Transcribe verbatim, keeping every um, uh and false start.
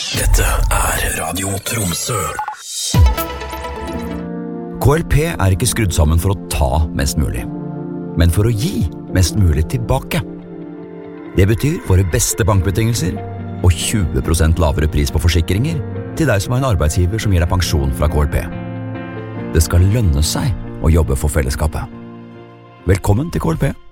Dette er Radio Tromsø. K L P er ikke skrudd sammen for å ta mest mulig, men for å gi mest mulig tilbake. Det betyr våre beste bankbetingelser og tjue prosent lavere pris på forsikringer til deg som er en arbeidsgiver som gir deg pensjon fra K L P. Det skal lønne seg å jobbe for fellesskapet. Velkommen til K L P.